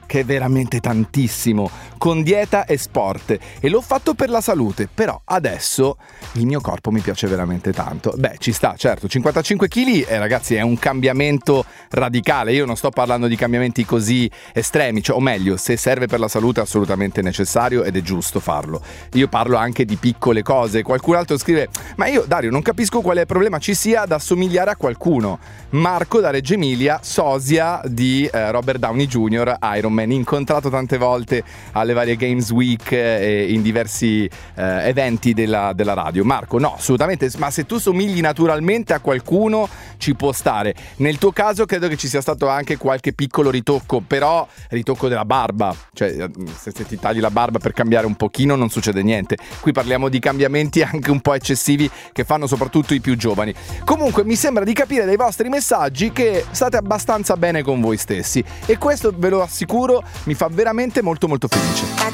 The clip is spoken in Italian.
che è veramente tantissimo, con dieta e sport, e l'ho fatto per la salute, però adesso il mio corpo mi piace veramente tanto. Beh, ci sta, certo, 55 kg, ragazzi, è un cambiamento radicale. Io non sto parlando di cambiamenti così estremi, cioè, o meglio, se serve per la salute è assolutamente necessario ed è giusto farlo. Io parlo anche di piccole cose. Qualcun altro scrive: ma io, Dario, non capisco quale problema ci sia ad assomigliare a qualcuno. Marco da Reggio Emilia, sosia di Robert Downey Jr., Iron Man, incontrato tante volte alle varie Games Week e in diversi eventi della radio. Marco, no, assolutamente, ma se tu somigli naturalmente a qualcuno ci può stare. Nel tuo caso credo che ci sia stato anche qualche piccolo ritocco, però ritocco della barba, cioè se ti tagli la barba per cambiare un pochino non succede niente. Qui parliamo di cambiamenti anche un po' eccessivi che fanno soprattutto i più giovani. Comunque mi sembra di capire dai vostri messaggi che state abbastanza bene con voi stessi, e questo, ve lo assicuro, mi fa veramente molto molto felice.